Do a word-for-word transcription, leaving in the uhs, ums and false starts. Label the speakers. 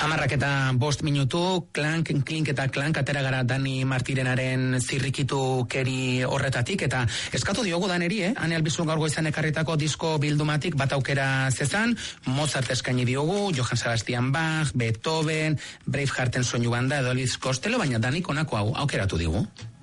Speaker 1: Hamarrak eta bost minutu, klank, klink eta klank, atera gara Dani Martirenaren zirrikitu keri horretatik, eta eskatu diogu Daneri, eh? Ane Albizu gaur goizan ekarritako disko bildumatik bat aukera zezan, Mozart eskaini diogu, Johann Sebastian Bach, Beethoven, Bravehearten soinu banda edo Elvis Costello, baina Danik honako hau aukeratu digu.